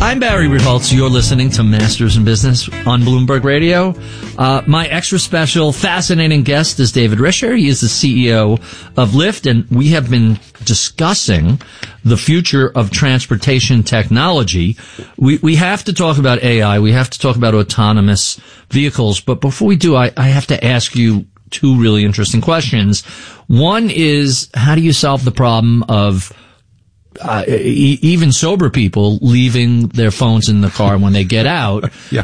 I'm Barry Reholtz. You're listening to Masters in Business on Bloomberg Radio. My extra special, fascinating guest is David Risher. He is the CEO of Lyft, and we have been discussing the future of transportation technology. We have to talk about AI. We have to talk about autonomous vehicles. But before we do, I have to ask you two really interesting questions. One is, how do you solve the problem of even sober people leaving their phones in the car when they get out? Yeah.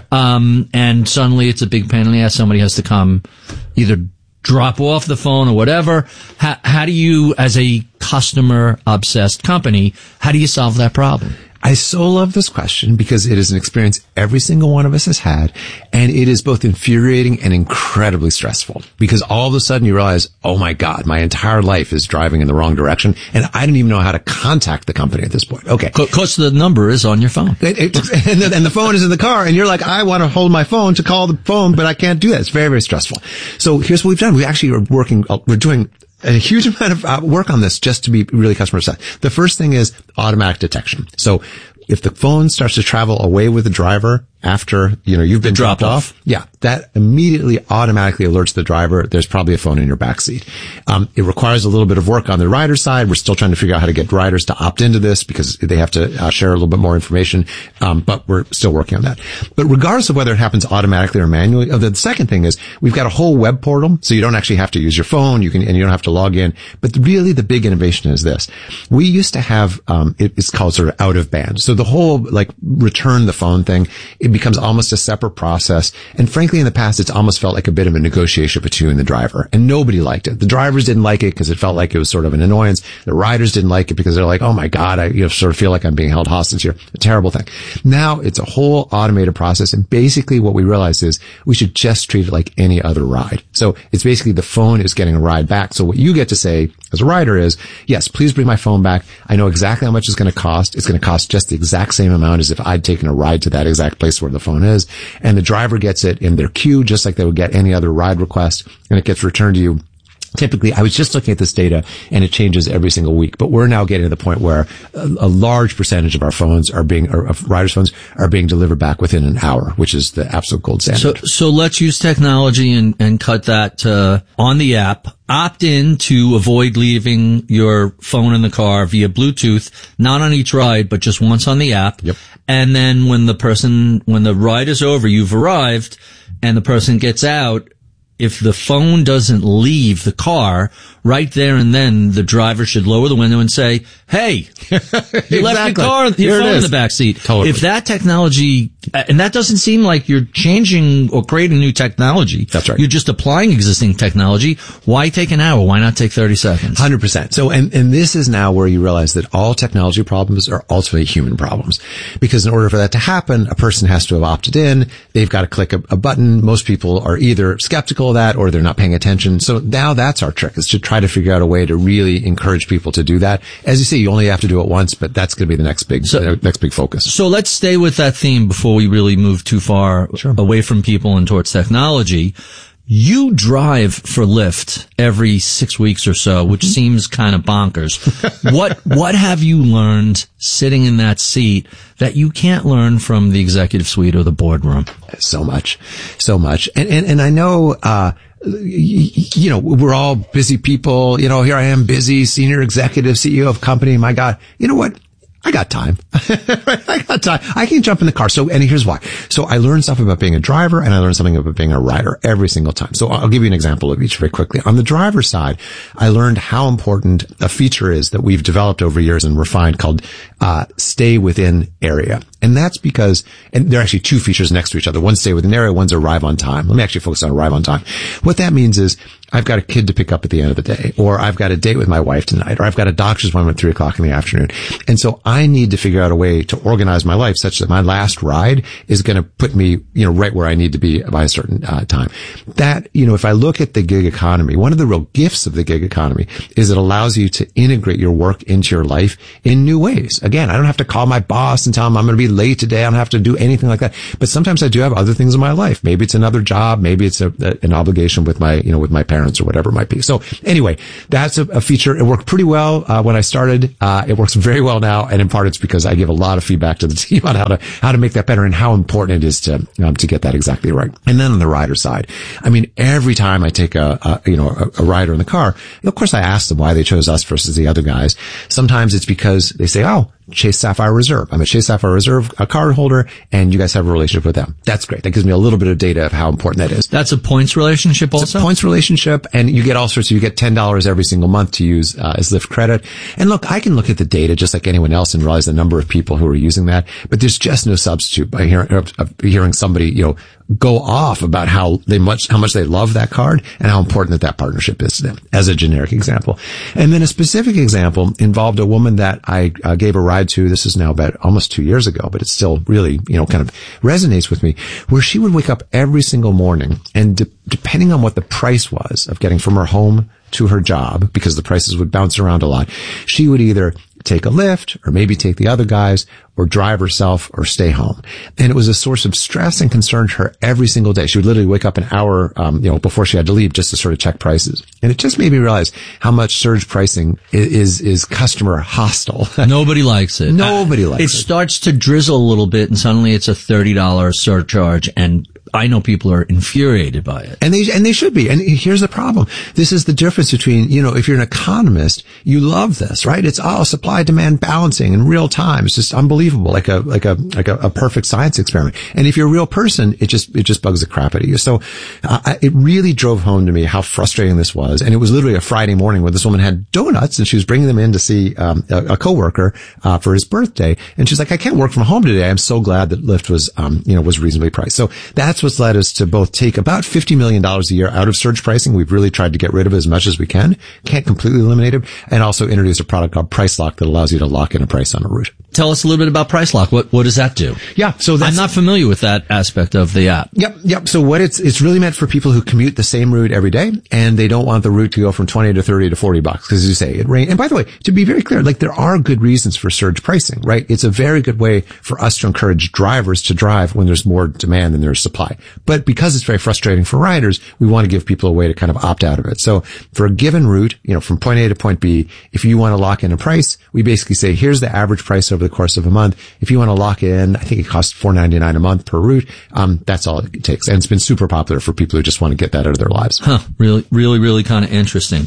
And suddenly it's a big pain in the ass. Somebody has to come either drop off the phone or whatever. How do you, as a customer obsessed company, how do you solve that problem? I so love this question because it is an experience every single one of us has had, and it is both infuriating and incredibly stressful because all of a sudden you realize, oh my God, my entire life is driving in the wrong direction, and I don't even know how to contact the company at this point. Okay. Because the number is on your phone. And the phone is in the car, and you're like, I want to hold my phone to call the phone, but I can't do that. It's very, very stressful. So here's what we've done. We actually we're doing a huge amount of work on this just to be really customer centric. The first thing is automatic detection. So if the phone starts to travel away with the driver after, you've been dropped off, that immediately automatically alerts the driver there's probably a phone in your backseat. It requires a little bit of work on the rider side. We're still trying to figure out how to get riders to opt into this because they have to share a little bit more information. But we're still working on that. But regardless of whether it happens automatically or manually, the second thing is we've got a whole web portal, so you don't actually have to use your phone. You don't have to log in. But really the big innovation is this. We used to have, it's called sort of out of band. So the whole return the phone thing, it becomes almost a separate process. And frankly, in the past, it's almost felt like a bit of a negotiation between you and the driver. And nobody liked it. The drivers didn't like it because it felt like it was sort of an annoyance. The riders didn't like it because they're like, oh my God, I sort of feel like I'm being held hostage here. A terrible thing. Now it's a whole automated process. And basically what we realized is we should just treat it like any other ride. So it's basically the phone is getting a ride back. So what you get to say as a rider is, yes, please bring my phone back. I know exactly how much it's going to cost. It's going to cost just the exact same amount as if I'd taken a ride to that exact place where the phone is. And the driver gets it in their queue, just like they would get any other ride request, and it gets returned to you. Typically, I was just looking at this data, and it changes every single week. But we're now getting to the point where a large percentage of our phones of riders' phones are being delivered back within an hour, which is the absolute gold standard. So let's use technology and cut that on the app. Opt in to avoid leaving your phone in the car via Bluetooth, not on each ride, but just once on the app. Yep. And then when the ride is over, you've arrived, and the person gets out, if the phone doesn't leave the car, right there and then the driver should lower the window and say, hey, you left your phone in the back seat. Totally. If that technology, and that doesn't seem like you're changing or creating new technology. That's right. You're just applying existing technology. Why take an hour? Why not take 30 seconds? 100%. So, and this is now where you realize that all technology problems are ultimately human problems. Because in order for that to happen, a person has to have opted in. They've got to click a button. Most people are either skeptical of that or they're not paying attention. So now that's our trick, is to try to figure out a way to really encourage people to do that. As you say, you only have to do it once, but that's going to be the next big focus. So let's stay with that theme before we really move too far away from people and towards technology. You drive for Lyft every 6 weeks or so, which seems kind of bonkers. What have you learned sitting in that seat that you can't learn from the executive suite or the boardroom? So much. And I know, we're all busy people. Here I am, busy, senior executive, CEO of a company. My God, you know what? I got time. I got time. I can jump in the car. And here's why. So I learned stuff about being a driver, and I learned something about being a rider every single time. So I'll give you an example of each very quickly. On the driver's side, I learned how important a feature is that we've developed over years and refined called stay within area. And that's because, and there are actually two features next to each other. One's stay within area, one's arrive on time. Let me actually focus on arrive on time. What that means is I've got a kid to pick up at the end of the day, or I've got a date with my wife tonight, or I've got a doctor's appointment at 3:00 in the afternoon. And so I need to figure out a way to organize my life such that my last ride is going to put me, right where I need to be by a certain time. That, if I look at the gig economy, one of the real gifts of the gig economy is it allows you to integrate your work into your life in new ways. Again, I don't have to call my boss and tell him I'm going to be late today. I don't have to do anything like that. But sometimes I do have other things in my life. Maybe it's another job. Maybe it's an obligation with my parents or whatever it might be. So anyway, that's a feature. It worked pretty well when I started. It works very well now, and in part it's because I give a lot of feedback to the team on how to make that better and how important it is to get that exactly right. And then on the rider side, I mean, every time I take a rider in the car, of course I ask them why they chose us versus the other guys. Sometimes it's because they say, oh, Chase Sapphire Reserve. I'm a Chase Sapphire Reserve card holder, and you guys have a relationship with them. That's great. That gives me a little bit of data of how important that is. That's a points relationship also? It's a points relationship, and you get all sorts of, you get $10 every single month to use as Lyft credit. And look, I can look at the data just like anyone else and realize the number of people who are using that, but there's just no substitute by hearing somebody, go off about how much they love that card and how important that partnership is to them, as a generic example. And then a specific example involved a woman that I gave a ride to. This is now about almost 2 years ago, but it still really, kind of resonates with me, where she would wake up every single morning and depending on what the price was of getting from her home to her job, because the prices would bounce around a lot, she would either take a Lyft or maybe take the other guys or drive herself or stay home. And it was a source of stress and concern to her every single day. She would literally wake up an hour, before she had to leave just to sort of check prices. And it just made me realize how much surge pricing is customer hostile. Nobody likes it. Nobody likes it. It starts to drizzle a little bit and suddenly it's a $30 surcharge, and I know people are infuriated by it. And they should be. And here's the problem. This is the difference between, if you're an economist, you love this, right? It's supply demand balancing in real time. It's just unbelievable, like a perfect science experiment. And if you're a real person, it just bugs the crap out of you. So, it really drove home to me how frustrating this was. And it was literally a Friday morning where this woman had donuts and she was bringing them in to see, a coworker, for his birthday. And she's like, I can't work from home today. I'm so glad that Lyft was reasonably priced. So that's what's led us to both take about $50 million a year out of surge pricing. We've really tried to get rid of it as much as we can. Can't completely eliminate it. And also introduce a product called Price Lock that allows you to lock in a price on a route. Tell us a little bit about Price Lock. What does that do? Yeah. So I'm not familiar with that aspect of the app. Yep. So what it's really meant for people who commute the same route every day and they don't want the route to go from 20 to 30 to 40 bucks. Cause as you say, it rains. And by the way, to be very clear, there are good reasons for surge pricing, right? It's a very good way for us to encourage drivers to drive when there's more demand than there's supply. But because it's very frustrating for riders, we want to give people a way to kind of opt out of it. So for a given route, from point A to point B, if you want to lock in a price, we basically say, here's the average price over the course of a month. If you want to lock in, I think it costs $4.99 a month per route. That's all it takes. And it's been super popular for people who just want to get that out of their lives. Really, really, really kind of interesting.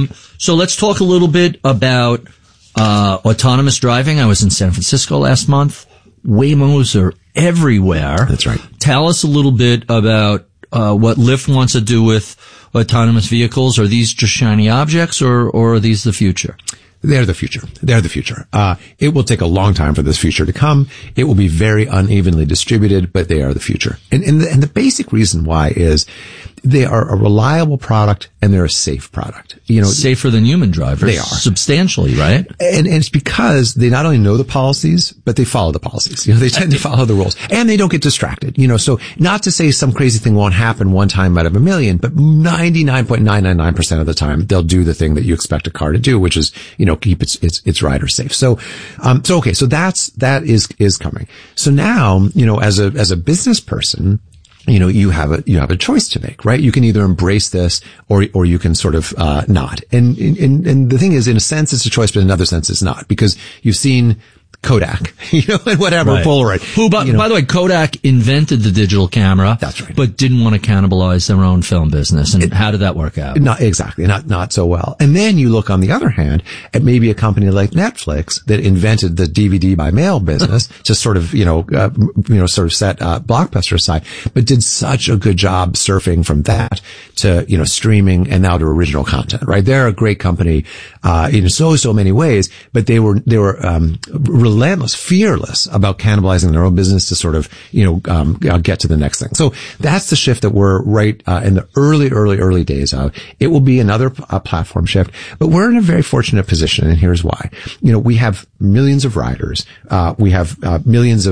So let's talk a little bit about, autonomous driving. I was in San Francisco last month. Waymos are everywhere. That's right. Tell us a little bit about what Lyft wants to do with autonomous vehicles. Are these just shiny objects, or are these the future? They're the future. It will take a long time for this future to come. It will be very unevenly distributed, but they are the future. And the basic reason why is they are a reliable product and they're a safe product. Safer than human drivers. They are. Substantially, right? And it's because they not only know the policies, but they follow the policies. They tend to follow the rules and they don't get distracted. So not to say some crazy thing won't happen one time out of a million, but 99.999% of the time they'll do the thing that you expect a car to do, which is, keep its rider safe. So that is coming. So now, as a business person, you have a choice to make, right? You can either embrace this or you can sort of, not. And the thing is, in a sense, it's a choice, but in another sense, it's not, because you've seen Kodak, and whatever, right. Polaroid. Who, by the way, Kodak invented the digital camera. That's right. But didn't want to cannibalize their own film business. And how did that work out? Not exactly. Not so well. And then you look on the other hand at maybe a company like Netflix that invented the DVD by mail business to sort of, sort of set, Blockbuster aside, but did such a good job surfing from that to, streaming and now to original content, right? They're a great company, in so many ways, but they were relentless, fearless about cannibalizing their own business to sort of, get to the next thing. So that's the shift that we're right in the early days of. It will be another platform shift, but we're in a very fortunate position, and here's why. We have millions of riders. We have billions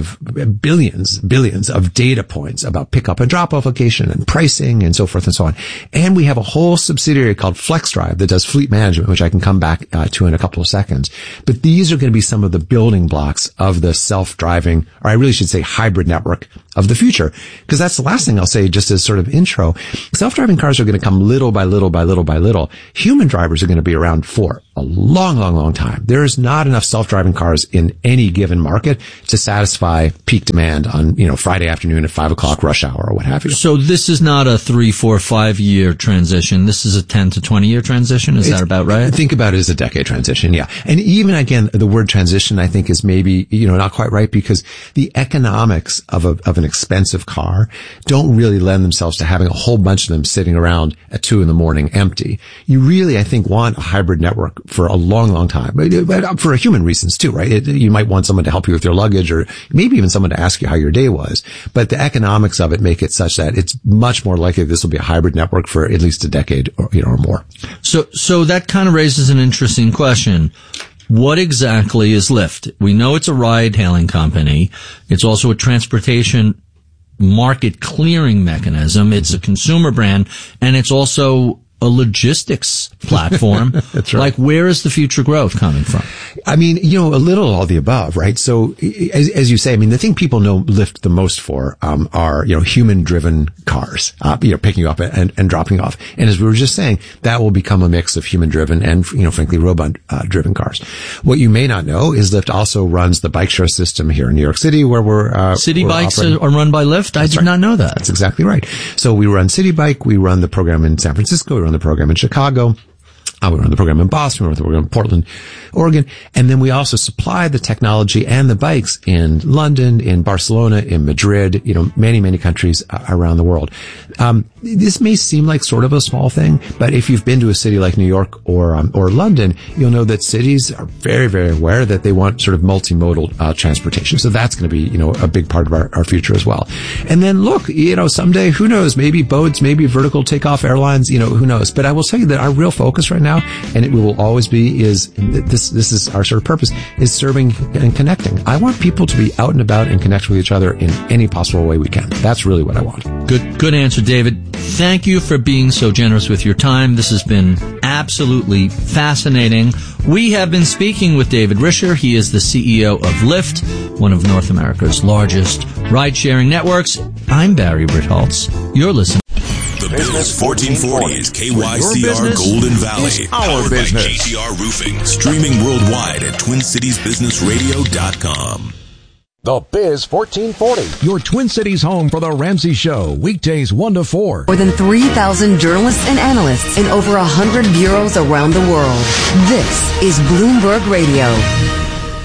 of data points about pickup and drop off location and pricing and so forth and so on. And we have a whole subsidiary called FlexDrive that does fleet management, which I can come back to in a couple of seconds. But these are going to be some of the building blocks of the self-driving, or I really should say hybrid network of the future. Because that's the last thing I'll say just as sort of intro. Self-driving cars are going to come little by little by little by little. Human drivers are going to be around for a long, long, long time. There is not enough self-driving cars in any given market to satisfy peak demand on, Friday afternoon at 5 o'clock rush hour or what have you. So this is not a 3, 4, 5 year transition. This is a 10 to 20 year transition. Is that about right? Think about it as a decade transition. Yeah. And even again, the word transition, I think is maybe, not quite right, because the economics of an expensive car don't really lend themselves to having a whole bunch of them sitting around at 2 a.m. empty. You really, I think, want a hybrid network for a long, long time, but for human reasons too, right? You might want someone to help you with your luggage, or maybe even someone to ask you how your day was. But the economics of it make it such that it's much more likely this will be a hybrid network for at least a decade or more. So that kind of raises an interesting question. What exactly is Lyft? We know it's a ride-hailing company. It's also a transportation market clearing mechanism. It's a consumer brand, and it's also a logistics platform. That's right. Like, where is the future growth coming from? I mean, a little all the above, right? So as you say, I mean, the thing people know Lyft the most for, are, human driven cars, picking you up and dropping you off. And as we were just saying, that will become a mix of human driven and, frankly, robot, driven cars. What you may not know is Lyft also runs the bike share system here in New York City, where we're City Bikes operating. are run by Lyft? I did not know that. That's exactly right. So we run City Bike, we run the program in San Francisco, we run the program in Chicago. We run the program in Boston, we run the program in Portland, Oregon, and then we also supply the technology and the bikes in London, in Barcelona, in Madrid, many, many countries around the world. This may seem like sort of a small thing, but if you've been to a city like New York or London, you'll know that cities are very, very aware that they want sort of multimodal transportation. So that's going to be, a big part of our future as well. And then look, someday, who knows, maybe boats, maybe vertical takeoff airlines, who knows. But I will tell you that our real focus right now, and it will always be, is this is our sort of purpose, is serving and connecting. I want people to be out and about and connect with each other in any possible way we can. That's really what I want. Good answer, David. Thank you for being so generous with your time. This has been absolutely fascinating. We have been speaking with David Risher. He is the CEO of Lyft, one of North America's largest ride-sharing networks. I'm Barry Ritholtz. You're listening. The Business 1440 is KYCR Golden Valley. Our business. By GTR Roofing. Streaming worldwide at TwinCitiesBusinessRadio.com. The Biz 1440. Your Twin Cities home for The Ramsey Show. Weekdays 1 to 4. More than 3,000 journalists and analysts in over 100 bureaus around the world. This is Bloomberg Radio.